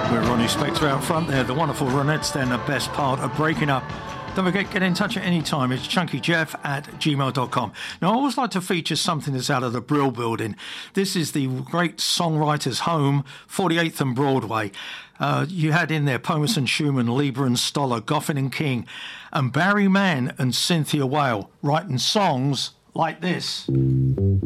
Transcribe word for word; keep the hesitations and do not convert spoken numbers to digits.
With Ronnie Spector out front there, the wonderful Ronettes then, the best part of Breaking Up. Don't forget, get in touch at any time. It's chunkyjeff at gmail dot com. Now, I always like to feature something that's out of the Brill Building. This is the great songwriter's home, forty-eighth and Broadway. Uh, you had in there Pomus and Schumann, Lieber and Stoller, Goffin and King, and Barry Mann and Cynthia Whale writing songs like this.